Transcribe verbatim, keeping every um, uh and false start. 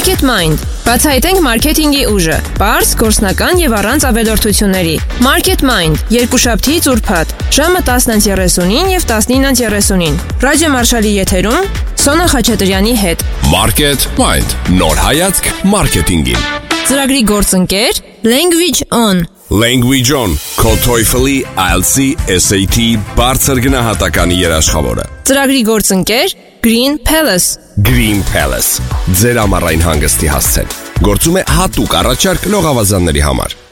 MarketMind. Բացահայտենք մարքեթինգի ուժը։ Պարզ, գործնական եւ առանց ավելորդությունների։ MarketMind. Երկուշաբթի ուրբաթ, ժամը տասնը երեսունին եւ տասնինը երեսունին։ Ռադիո Մարշալի եթերում Սոնա Խաչատրյանի հետ։ MarketMind. Նոր հայացք մարքեթինգին։ Ծրագրի գործընկեր Language On. Language On. Քո TOEFL-ի, I E L T S-ի, S A T բարձր գնահատականի երաշխավորը։ Ծրագրի գործընկեր Green Palace. Green Palace. Ձեր ամառային հանգստի հասցեն։ Գործում է հատուկ առաջարկ լողավազանների համար։